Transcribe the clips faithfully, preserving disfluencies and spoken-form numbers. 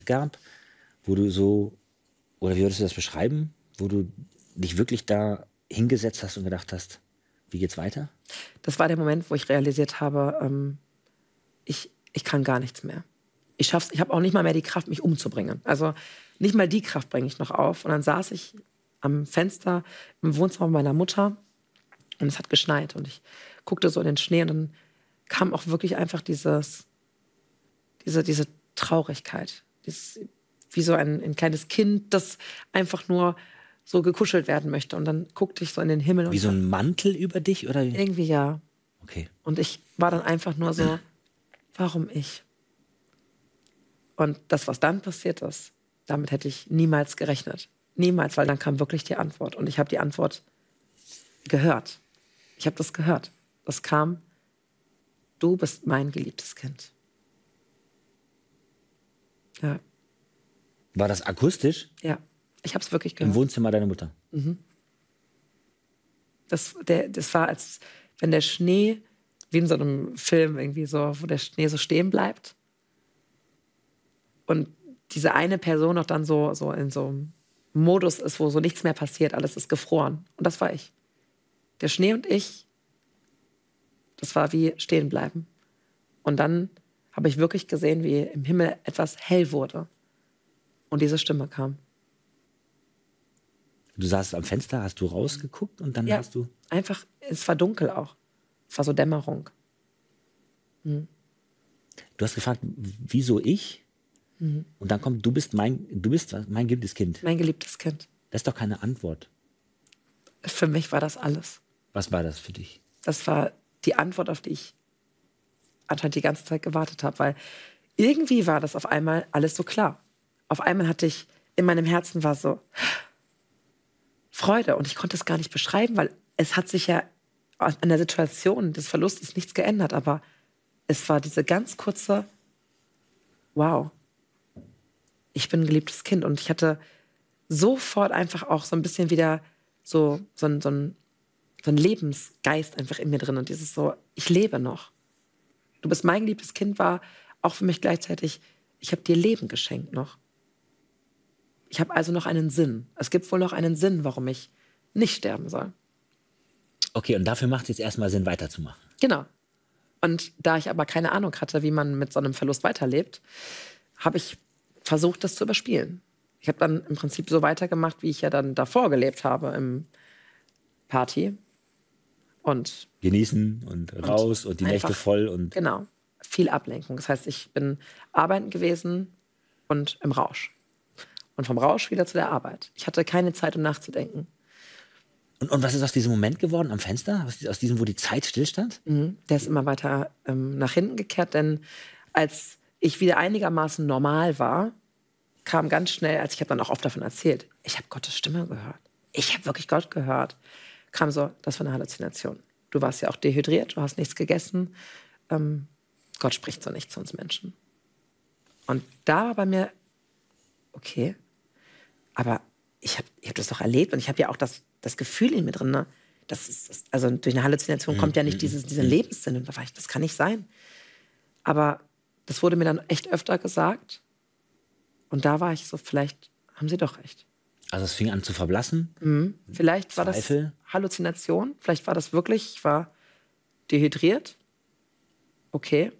gab, wo du so, oder wie würdest du das beschreiben, wo du dich wirklich da hingesetzt hast und gedacht hast, wie geht's weiter? Das war der Moment, wo ich realisiert habe, ähm, ich, ich kann gar nichts mehr. Ich schaff's, ich habe auch nicht mal mehr die Kraft, mich umzubringen. Also nicht mal die Kraft bringe ich noch auf. Und dann saß ich am Fenster im Wohnzimmer meiner Mutter und es hat geschneit. Und ich guckte so in den Schnee und dann kam auch wirklich einfach dieses, diese, diese Traurigkeit. Dieses, wie so ein, ein kleines Kind, das einfach nur so gekuschelt werden möchte. Und dann guckte ich so in den Himmel. Wie und so ein Mantel über dich? Oder? Irgendwie ja. Okay. Und ich war dann einfach nur so, warum ich? Und das, was dann passiert ist, damit hätte ich niemals gerechnet. Niemals, weil dann kam wirklich die Antwort. Und ich habe die Antwort gehört. Ich habe das gehört. Das kam, du bist mein geliebtes Kind. Ja. War das akustisch? Ja, ich habe es wirklich gehört. Im Wohnzimmer deiner Mutter? Mhm. Das, der, das war, als wenn der Schnee, wie in so einem Film irgendwie so, wo der Schnee so stehen bleibt. Und diese eine Person auch dann so, so in so einem Modus ist, wo so nichts mehr passiert, alles ist gefroren. Und das war ich. Der Schnee und ich, das war wie stehen bleiben. Und dann habe ich wirklich gesehen, wie im Himmel etwas hell wurde. Und diese Stimme kam. Du saßt am Fenster, hast du rausgeguckt und dann Ja, hast du... einfach, es war dunkel auch. Es war so Dämmerung. Hm. Du hast gefragt, wieso ich? Mhm. Und dann kommt, du bist mein, du bist was? Mein geliebtes Kind. Mein geliebtes Kind. Das ist doch keine Antwort. Für mich war das alles. Was war das für dich? Das war die Antwort, auf die ich anscheinend die ganze Zeit gewartet habe. Weil irgendwie war das auf einmal alles so klar. Auf einmal hatte ich, in meinem Herzen war so Freude. Und ich konnte es gar nicht beschreiben, weil es hat sich ja an der Situation des Verlustes nichts geändert. Aber es war diese ganz kurze, wow, ich bin ein geliebtes Kind. Und ich hatte sofort einfach auch so ein bisschen wieder so, so, ein, so, ein, so ein Lebensgeist einfach in mir drin. Und dieses so, ich lebe noch. Du bist mein geliebtes Kind war auch für mich gleichzeitig, ich habe dir Leben geschenkt noch. Ich habe also noch einen Sinn. Es gibt wohl noch einen Sinn, warum ich nicht sterben soll. Okay, und dafür macht es jetzt erstmal Sinn, weiterzumachen. Genau. Und da ich aber keine Ahnung hatte, wie man mit so einem Verlust weiterlebt, habe ich versucht, das zu überspielen. Ich habe dann im Prinzip so weitergemacht, wie ich ja dann davor gelebt habe im Party. Und genießen und raus und, und die einfach, Nächte voll. Und genau, viel Ablenkung. Das heißt, ich bin arbeiten gewesen und im Rausch. Und vom Rausch wieder zu der Arbeit. Ich hatte keine Zeit, um nachzudenken. Und, und was ist aus diesem Moment geworden am Fenster? Aus, aus diesem, wo die Zeit stillstand? Mhm. Der ist immer weiter ähm, nach hinten gekehrt, denn als ich wieder einigermaßen normal war, kam ganz schnell, als ich habe dann auch oft davon erzählt, ich habe Gottes Stimme gehört. Ich habe wirklich Gott gehört. Kam so, das war eine Halluzination. Du warst ja auch dehydriert, du hast nichts gegessen. Ähm, Gott spricht so nicht zu uns Menschen. Und da war bei mir, okay, aber ich habe ich hab das doch erlebt und ich habe ja auch das, das Gefühl in mir drin, ne? Das ist, also durch eine Halluzination kommt ja nicht dieses, dieser Lebenssinn. Und da war ich, das kann nicht sein. Aber das wurde mir dann echt öfter gesagt. Und da war ich so, vielleicht haben sie doch recht. Also es fing an zu verblassen? Mhm. Vielleicht war Zweifel. das Halluzination. Vielleicht war das wirklich, ich war dehydriert. Okay.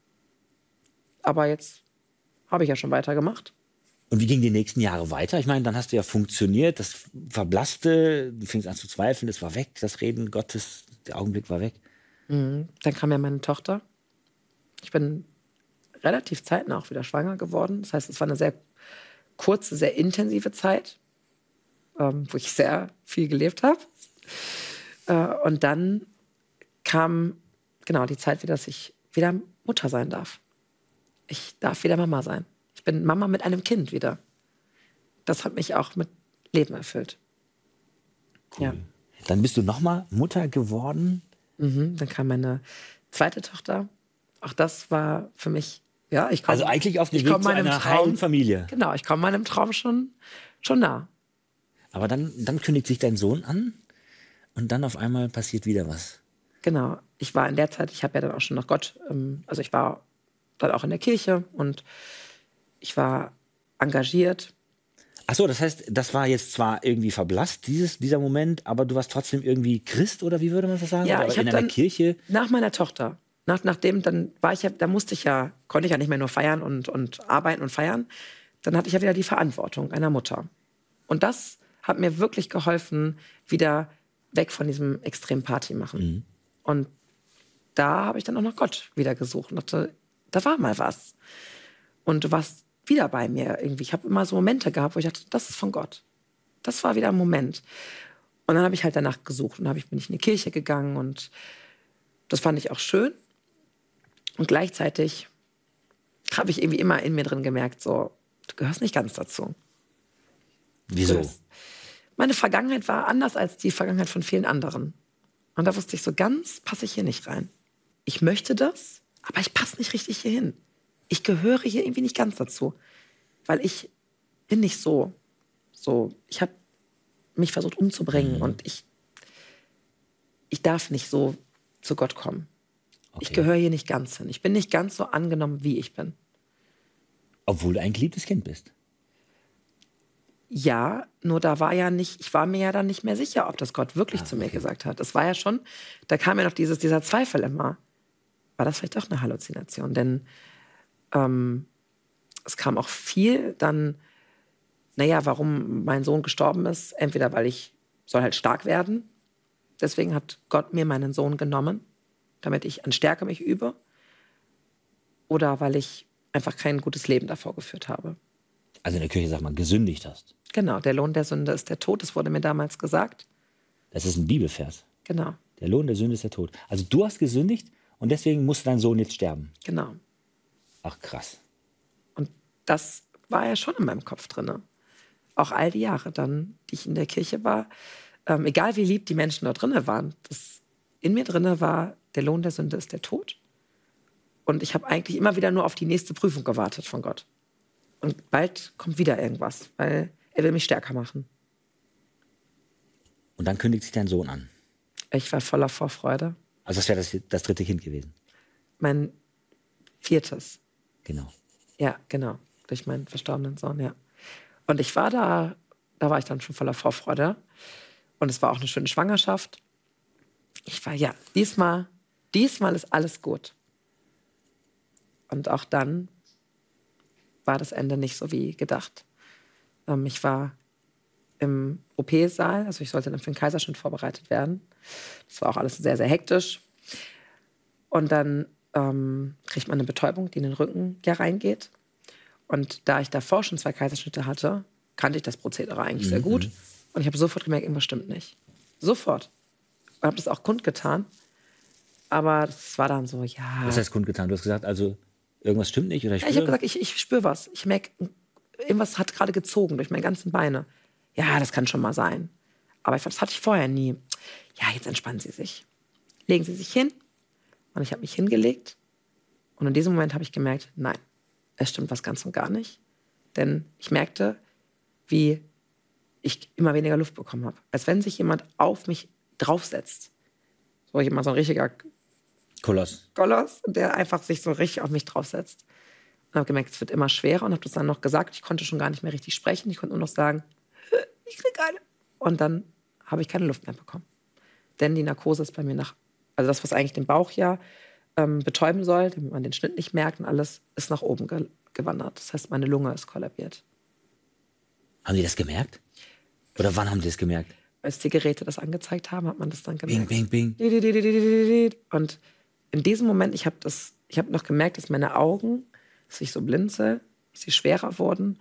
Aber jetzt habe ich ja schon weitergemacht. Und wie gingen die nächsten Jahre weiter? Ich meine, dann hast du ja funktioniert, das verblasste, du fingst an zu zweifeln, das war weg, das Reden Gottes, der Augenblick war weg. Mhm. Dann kam ja meine Tochter. Ich bin relativ zeitnah auch wieder schwanger geworden. Das heißt, es war eine sehr kurze, sehr intensive Zeit, ähm, wo ich sehr viel gelebt habe. Äh, und dann kam genau die Zeit wieder, dass ich wieder Mutter sein darf. Ich darf wieder Mama sein. Ich bin Mama mit einem Kind wieder. Das hat mich auch mit Leben erfüllt. Cool. Ja. Dann bist du nochmal Mutter geworden? Mhm. Dann kam meine zweite Tochter. Auch das war für mich, ja, ich komme. Also eigentlich auf dem ich Weg komm zu meinem einer Traum, heilen Familie. Genau, ich komme meinem Traum schon, schon nah. Aber dann, dann kündigt sich dein Sohn an und dann auf einmal passiert wieder was. Genau. Ich war in der Zeit, ich habe ja dann auch schon nach Gott, ähm, also ich war dann auch in der Kirche und ich war engagiert. Ach so, das heißt, das war jetzt zwar irgendwie verblasst, dieses, dieser Moment, aber du warst trotzdem irgendwie Christ, oder wie würde man das sagen? Ja, oder ich in habe einer dann Kirche? nach meiner Tochter, nach, nachdem, dann war ich ja, da musste ich ja, konnte ich ja nicht mehr nur feiern und, und arbeiten und feiern. Dann hatte ich ja wieder die Verantwortung einer Mutter. Und das hat mir wirklich geholfen, wieder weg von diesem extremen Party machen. Mhm. Und da habe ich dann auch nach Gott wieder gesucht und dachte, da war mal was. Und du warst wieder bei mir irgendwie. Ich habe immer so Momente gehabt, wo ich dachte, das ist von Gott. Das war wieder ein Moment. Und dann habe ich halt danach gesucht und dann bin ich in die Kirche gegangen und das fand ich auch schön. Und gleichzeitig habe ich irgendwie immer in mir drin gemerkt, so, du gehörst nicht ganz dazu. Wieso? Das, meine Vergangenheit war anders als die Vergangenheit von vielen anderen. Und da wusste ich, so ganz passe ich hier nicht rein. Ich möchte das, aber ich passe nicht richtig hier hin. Ich gehöre hier irgendwie nicht ganz dazu. Weil ich bin nicht so. so ich habe mich versucht umzubringen Mhm. und ich, ich darf nicht so zu Gott kommen. Okay. Ich gehöre hier nicht ganz hin. Ich bin nicht ganz so angenommen, wie ich bin. Obwohl du ein geliebtes Kind bist. Ja, nur da war ja nicht, ich war mir ja dann nicht mehr sicher, ob das Gott wirklich Ah, zu mir okay. gesagt hat. Es war ja schon, da kam ja noch dieses, dieser Zweifel immer. War das vielleicht doch eine Halluzination? Denn ähm, es kam auch viel dann, naja, warum mein Sohn gestorben ist. Entweder weil ich soll halt stark werden. Deswegen hat Gott mir meinen Sohn genommen, damit ich an Stärke mich übe. Oder weil ich einfach kein gutes Leben davor geführt habe. Also in der Kirche sagt man, gesündigt hast. Genau, der Lohn der Sünde ist der Tod. Das wurde mir damals gesagt. Das ist ein Bibelvers. Genau, Der Lohn der Sünde ist der Tod. Also du hast gesündigt und deswegen muss dein Sohn jetzt sterben. genau. Ach krass. Und das war ja schon in meinem Kopf drin. Auch all die Jahre dann, die ich in der Kirche war. Ähm, egal wie lieb die Menschen da drinnen waren. Das in mir drinne war, der Lohn der Sünde ist der Tod. Und ich habe eigentlich immer wieder nur auf die nächste Prüfung gewartet von Gott. Und bald kommt wieder irgendwas, weil er will mich stärker machen. Und dann kündigt sich dein Sohn an. Ich war voller Vorfreude. Also das wäre das, das dritte Kind gewesen. Mein viertes. Genau. Ja, genau. Durch meinen verstorbenen Sohn, ja. Und ich war da, da war ich dann schon voller Vorfreude. Und es war auch eine schöne Schwangerschaft. Ich war, ja, diesmal, diesmal ist alles gut. Und auch dann war das Ende nicht so wie gedacht. Ähm, ich war im O P-Saal, also ich sollte dann für den Kaiserschnitt vorbereitet werden. Das war auch alles sehr, sehr hektisch. Und dann ähm, kriegt man eine Betäubung, die in den Rücken ja reingeht. Und da ich davor schon zwei Kaiserschnitte hatte, kannte ich das Prozedere eigentlich sehr gut. Und ich habe sofort gemerkt, irgendwas stimmt nicht. Sofort. Und habe das auch kundgetan. Aber das war dann so, ja. Was heißt kundgetan? Du hast gesagt, also irgendwas stimmt nicht? Oder ich Ja, ich habe gesagt, ich, ich spüre was. Ich merke, irgendwas hat gerade gezogen durch meine ganzen Beine. Ja, das kann schon mal sein. Aber das hatte ich vorher nie. Ja, jetzt entspannen Sie sich. Legen Sie sich hin. Und ich habe mich hingelegt. Und in diesem Moment habe ich gemerkt, nein, es stimmt was ganz und gar nicht. Denn ich merkte, wie ich immer weniger Luft bekommen habe. Als wenn sich jemand auf mich draufsetzt. So jemand, so ein richtiger Koloss. Koloss, der einfach sich so richtig auf mich draufsetzt. Und habe gemerkt, es wird immer schwerer und habe das dann noch gesagt. Ich konnte schon gar nicht mehr richtig sprechen. Ich konnte nur noch sagen, ich kriege eine. Und dann habe ich keine Luft mehr bekommen. Denn die Narkose ist bei mir nach, also das, was eigentlich den Bauch ja ähm, betäuben soll, damit man den Schnitt nicht merkt und alles, ist nach oben ge gewandert. Das heißt, meine Lunge ist kollabiert. Haben die das gemerkt? Oder wann haben die das gemerkt? Als die Geräte das angezeigt haben, hat man das dann gemerkt. Bing, bing, bing. Und in diesem Moment, ich habe das, ich habe noch gemerkt, dass meine Augen, dass ich so blinzel, dass sie schwerer wurden.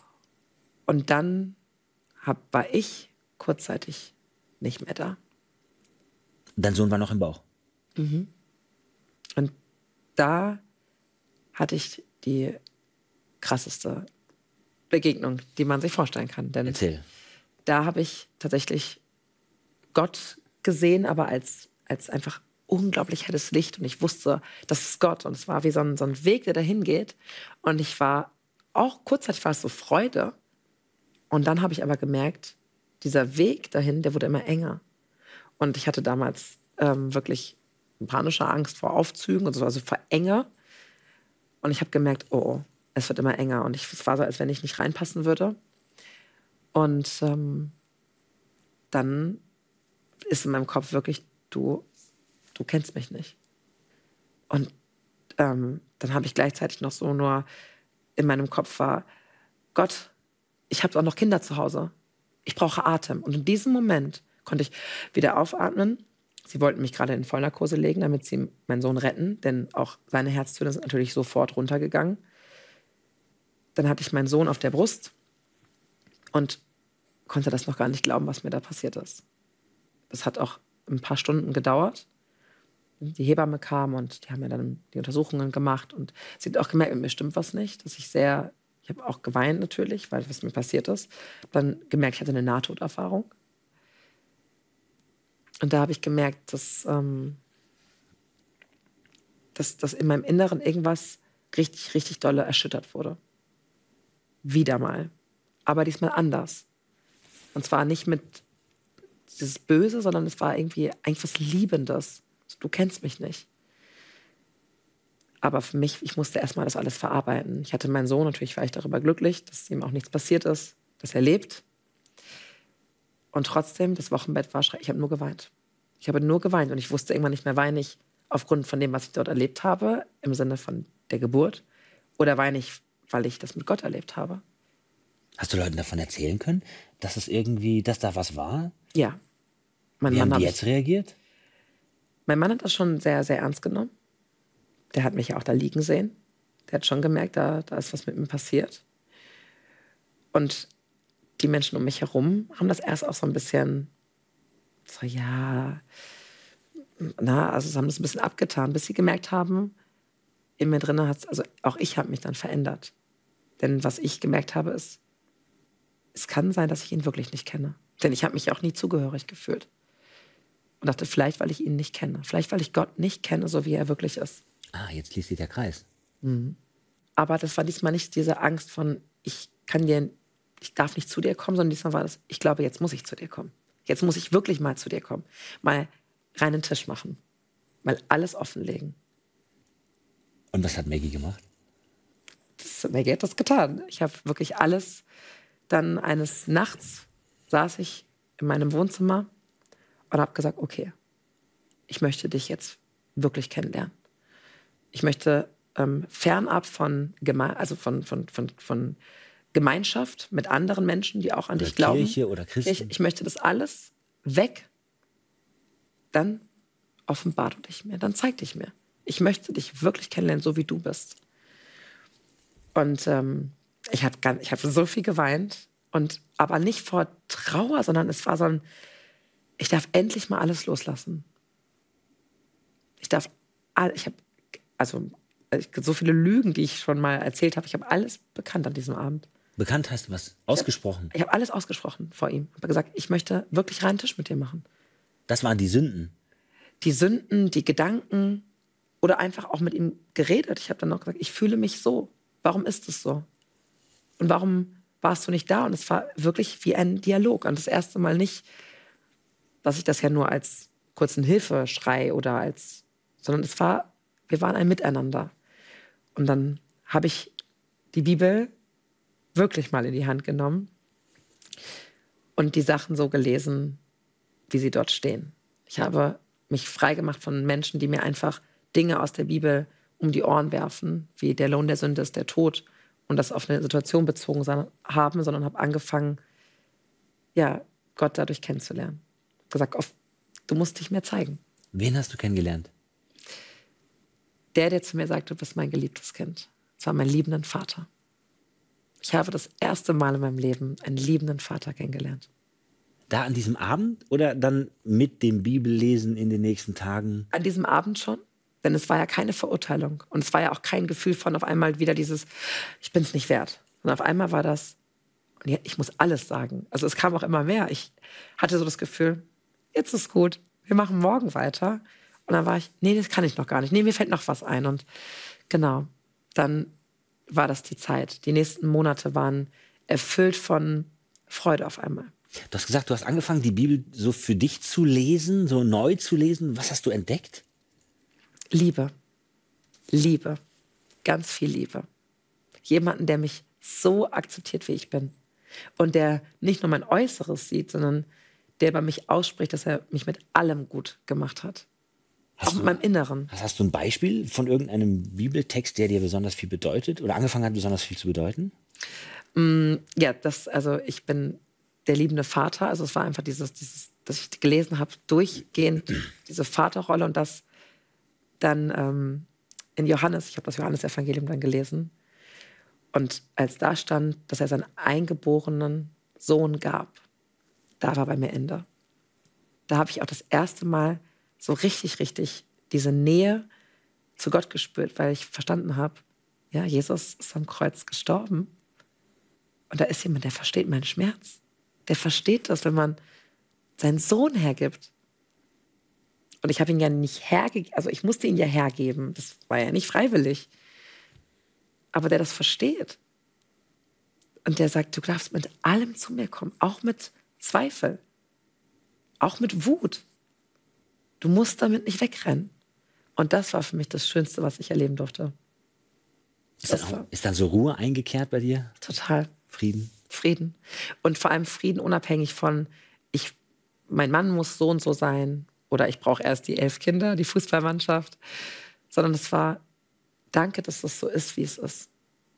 Und dann hab, war ich kurzzeitig nicht mehr da. Dein Sohn war noch im Bauch. Mhm. Und da hatte ich die krasseste Begegnung, die man sich vorstellen kann. Denn Erzähl. da habe ich tatsächlich Gott gesehen, aber als, als einfach unglaublich helles Licht. Und ich wusste, das ist Gott. Und es war wie so ein, so ein Weg, der dahin geht. Und ich war auch kurzzeitig war es so Freude. Und dann habe ich aber gemerkt, dieser Weg dahin, der wurde immer enger. Und ich hatte damals ähm, wirklich panische Angst vor Aufzügen und so, also vor Enge. Und ich habe gemerkt, oh, oh, es wird immer enger. Und ich, es war so, als wenn ich nicht reinpassen würde. Und ähm, dann ist in meinem Kopf wirklich, du, du kennst mich nicht. Und ähm, dann habe ich gleichzeitig noch so nur in meinem Kopf war, Gott, ich habe auch noch Kinder zu Hause. Ich brauche Atem. Und in diesem Moment konnte ich wieder aufatmen. Sie wollten mich gerade in Vollnarkose legen, damit sie meinen Sohn retten, denn auch seine Herztöne sind natürlich sofort runtergegangen. Dann hatte ich meinen Sohn auf der Brust und konnte das noch gar nicht glauben, was mir da passiert ist. Das hat auch ein paar Stunden gedauert. Die Hebamme kam und die haben mir dann die Untersuchungen gemacht und sie hat auch gemerkt, mit mir stimmt was nicht, dass ich sehr, ich habe auch geweint natürlich, weil was mir passiert ist. Dann gemerkt, ich hatte eine Nahtoderfahrung. Und da habe ich gemerkt, dass, ähm, dass, dass in meinem Inneren irgendwas richtig, richtig dolle erschüttert wurde. Wieder mal. Aber diesmal anders. Und zwar nicht mit dieses Böse, sondern es war irgendwie eigentlich was Liebendes. Du kennst mich nicht. Aber für mich, ich musste erstmal das alles verarbeiten. Ich hatte meinen Sohn, natürlich war ich darüber glücklich, dass ihm auch nichts passiert ist, dass er lebt. Und trotzdem, das Wochenbett war schrecklich. Ich habe nur geweint. Ich habe nur geweint und ich wusste irgendwann nicht mehr, weine ich aufgrund von dem, was ich dort erlebt habe, im Sinne von der Geburt, oder weine ich, weil ich das mit Gott erlebt habe. Hast du Leuten davon erzählen können, dass es irgendwie, dass da was war? Ja. Mein Wie Mann haben die hab jetzt ich, reagiert? mein Mann hat das schon sehr, sehr ernst genommen. Der hat mich ja auch da liegen sehen. Der hat schon gemerkt, da, da ist was mit ihm passiert. Und die Menschen um mich herum haben das erst auch so ein bisschen, so ja, na, also sie haben das ein bisschen abgetan, bis sie gemerkt haben, in mir drin hat es, also auch ich habe mich dann verändert. Denn was ich gemerkt habe, ist, es kann sein, dass ich ihn wirklich nicht kenne. Denn ich habe mich auch nie zugehörig gefühlt. Und dachte, vielleicht, weil ich ihn nicht kenne. Vielleicht, weil ich Gott nicht kenne, so wie er wirklich ist. Ah, jetzt schließt sich der Kreis. Mhm. Aber das war diesmal nicht diese Angst von, ich kann dir, ich darf nicht zu dir kommen, sondern diesmal war das, ich glaube, jetzt muss ich zu dir kommen. Jetzt muss ich wirklich mal zu dir kommen. Mal reinen Tisch machen. Mal alles offenlegen. Und was hat Maggie gemacht? Das, Maggie hat das getan. Ich habe wirklich alles. Dann eines Nachts saß ich in meinem Wohnzimmer und habe gesagt, okay, ich möchte dich jetzt wirklich kennenlernen. Ich möchte ähm, fernab von, Geme- also von, von, von, von Gemeinschaft mit anderen Menschen, die auch an Oder dich glauben. Kirche oder Christen? Ich, ich möchte das alles weg. Dann offenbar du dich mir, dann zeig dich mir. Ich möchte dich wirklich kennenlernen, so wie du bist. Und ähm, ich habe ich hab so viel geweint. Und, aber nicht vor Trauer, sondern es war so ein, ich darf endlich mal alles loslassen. Ich darf, all, ich habe, also so viele Lügen, die ich schon mal erzählt habe, ich habe alles bekannt an diesem Abend. Bekannt heißt was? Ausgesprochen? Ich habe hab alles ausgesprochen vor ihm. Ich habe gesagt, ich möchte wirklich reinen Tisch mit dir machen. Das waren die Sünden. Die Sünden, die Gedanken oder einfach auch mit ihm geredet. Ich habe dann auch gesagt, ich fühle mich so. Warum ist es so? Und warum warst du nicht da? Und es war wirklich wie ein Dialog. Und das erste Mal nicht, dass ich das ja nur als kurzen Hilfeschrei oder als, sondern es war, wir waren ein Miteinander. Und dann habe ich die Bibel wirklich mal in die Hand genommen und die Sachen so gelesen, wie sie dort stehen. Ich habe mich freigemacht von Menschen, die mir einfach Dinge aus der Bibel um die Ohren werfen, wie der Lohn der Sünde ist der Tod, und das auf eine Situation bezogen haben, sondern habe angefangen, ja, Gott dadurch kennenzulernen. Gesagt, auf, du musst dich mehr zeigen. Wen hast du kennengelernt? Der, der zu mir sagte, du bist mein geliebtes Kind. Das war mein liebenden Vater. Ich habe das erste Mal in meinem Leben einen liebenden Vater kennengelernt. Da an diesem Abend oder dann mit dem Bibellesen in den nächsten Tagen? An diesem Abend schon. Denn es war ja keine Verurteilung. Und es war ja auch kein Gefühl von auf einmal wieder dieses, ich bin es nicht wert. Und auf einmal war das, und ich muss alles sagen. Also es kam auch immer mehr. Ich hatte so das Gefühl, jetzt ist gut, wir machen morgen weiter. Und dann war ich, nee, das kann ich noch gar nicht. Nee, mir fällt noch was ein. Und genau, dann war das die Zeit. Die nächsten Monate waren erfüllt von Freude auf einmal. Du hast gesagt, du hast angefangen, die Bibel so für dich zu lesen, so neu zu lesen. Was hast du entdeckt? Liebe. Liebe. Ganz viel Liebe. jemanden, der mich so akzeptiert, wie ich bin. Und der nicht nur mein Äußeres sieht, sondern der über mich ausspricht, dass er mich mit allem gut gemacht hat. Hast auch du, mit meinem Inneren. Hast du ein Beispiel von irgendeinem Bibeltext, der dir besonders viel bedeutet oder angefangen hat, besonders viel zu bedeuten? Mm, ja, das, also ich bin der liebende Vater. Also es war einfach dieses, dieses, dass ich gelesen habe, durchgehend diese Vaterrolle und das dann ähm, in Johannes, ich habe das Johannesevangelium dann gelesen. Und als da stand, dass er seinen eingeborenen Sohn gab, da war bei mir Ende. Da habe ich auch das erste Mal so richtig, richtig diese Nähe zu Gott gespürt, weil ich verstanden habe, ja, Jesus ist am Kreuz gestorben. Und da ist jemand, der versteht meinen Schmerz. Der versteht das, wenn man seinen Sohn hergibt. Und ich habe ihn ja nicht hergegeben, also ich musste ihn ja hergeben. Das war ja nicht freiwillig. Aber der das versteht. Und der sagt, du darfst mit allem zu mir kommen, auch mit Zweifel, auch mit Wut. Du musst damit nicht wegrennen. Und das war für mich das Schönste, was ich erleben durfte. Ist dann, auch, ist dann so Ruhe eingekehrt bei dir? Total. Frieden? Frieden. Und vor allem Frieden unabhängig von, ich, mein Mann muss so und so sein oder ich brauche erst die elf Kinder, die Fußballmannschaft. Sondern es war, danke, dass es so ist, wie es ist.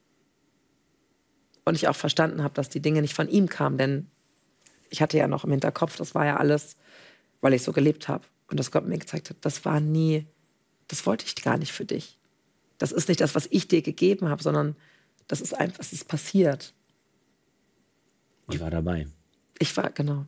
Und ich auch verstanden habe, dass die Dinge nicht von ihm kamen, denn ich hatte ja noch im Hinterkopf, das war ja alles, weil ich so gelebt habe. Und dass Gott mir gezeigt hat, das war nie, das wollte ich gar nicht für dich. Das ist nicht das, was ich dir gegeben habe, sondern das ist einfach, es ist passiert. Ich war dabei. Ich war, genau.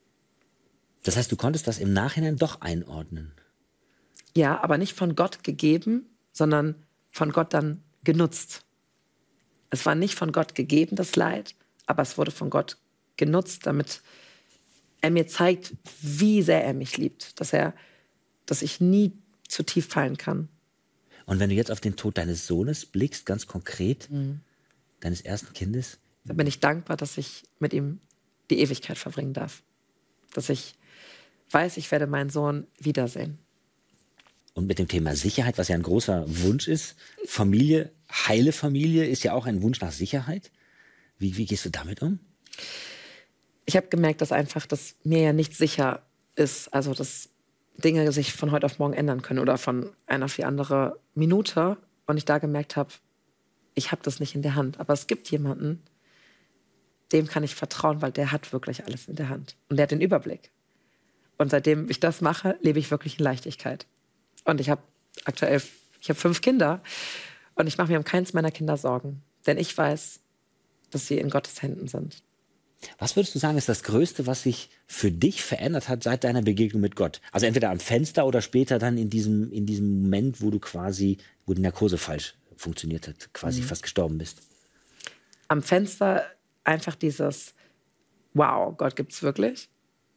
Das heißt, du konntest das im Nachhinein doch einordnen? Ja, aber nicht von Gott gegeben, sondern von Gott dann genutzt. Es war nicht von Gott gegeben, das Leid, aber es wurde von Gott genutzt, damit er mir zeigt, wie sehr er mich liebt, dass er, dass ich nie zu tief fallen kann. Und wenn du jetzt auf den Tod deines Sohnes blickst, ganz konkret, mhm. deines ersten Kindes, dann bin ich dankbar, dass ich mit ihm die Ewigkeit verbringen darf. Dass ich weiß, ich werde meinen Sohn wiedersehen. Und mit dem Thema Sicherheit, was ja ein großer Wunsch ist, Familie, heile Familie, ist ja auch ein Wunsch nach Sicherheit. Wie, wie gehst du damit um? Ich habe gemerkt, dass einfach, dass mir ja nicht sicher ist, also dass Dinge sich von heute auf morgen ändern können oder von einer auf die andere Minute. Und ich da gemerkt habe, ich habe das nicht in der Hand. Aber es gibt jemanden, dem kann ich vertrauen, weil der hat wirklich alles in der Hand. Und der hat den Überblick. Und seitdem ich das mache, lebe ich wirklich in Leichtigkeit. Und ich habe aktuell, ich habe fünf Kinder und ich mache mir um keins meiner Kinder Sorgen. Denn ich weiß, dass sie in Gottes Händen sind. Was würdest du sagen, ist das Größte, was sich für dich verändert hat seit deiner Begegnung mit Gott? Also entweder am Fenster oder später dann in diesem, in diesem Moment, wo du quasi, wo die Narkose falsch funktioniert hat, quasi mhm. fast gestorben bist. Am Fenster einfach dieses, wow, Gott gibt's wirklich.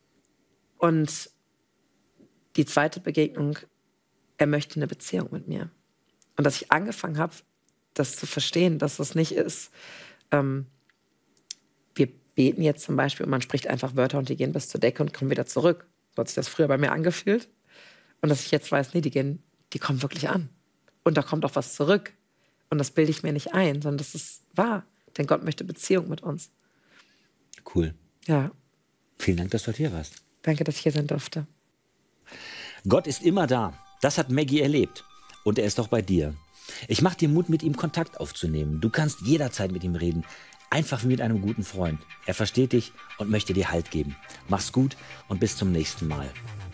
Und die zweite Begegnung, er möchte eine Beziehung mit mir. Und dass ich angefangen habe, das zu verstehen, dass es nicht ist, ähm, wir beten jetzt zum Beispiel und man spricht einfach Wörter und die gehen bis zur Decke und kommen wieder zurück. So hat sich das früher bei mir angefühlt. Und dass ich jetzt weiß, nee, die gehen, die kommen wirklich an. Und da kommt auch was zurück. Und das bilde ich mir nicht ein, sondern das ist wahr. Denn Gott möchte Beziehung mit uns. Cool. Ja. Vielen Dank, dass du hier warst. Danke, dass ich hier sein durfte. Gott ist immer da. Das hat Maggie erlebt. Und er ist auch bei dir. Ich mache dir Mut, mit ihm Kontakt aufzunehmen. Du kannst jederzeit mit ihm reden. Einfach wie mit einem guten Freund. Er versteht dich und möchte dir Halt geben. Mach's gut und bis zum nächsten Mal.